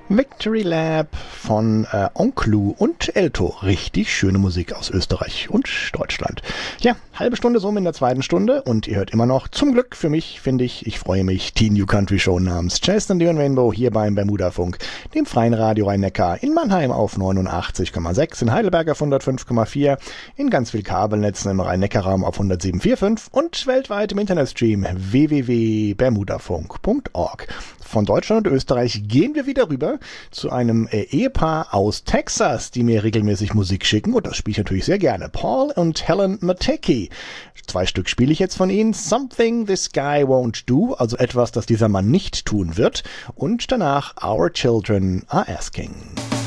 Victory Lab von Onklu und Elto. Richtig schöne Musik aus Österreich und Deutschland. Ja, halbe Stunde so in der zweiten Stunde und ihr hört immer noch, zum Glück für mich, finde ich freue mich, die New Country Show namens Chaston Deer Rainbow hier beim Bermuda-Funk, dem freien Radio Rhein-Neckar, in Mannheim auf 89,6, in Heidelberg auf 105,4, in ganz viel Kabelnetzen im Rhein-Neckar-Raum auf 107,45 und weltweit im Internetstream www.bermudafunk.org. Von Deutschland und Österreich gehen wir wieder rüber zu einem Ehepaar aus Texas, die mir regelmäßig Musik schicken und das spiele ich natürlich sehr gerne. Paul und Helen Matecki. 2 Stück spiele ich jetzt von ihnen. Something This Guy Won't Do, also etwas, das dieser Mann nicht tun wird. Und danach Our Children Are Asking.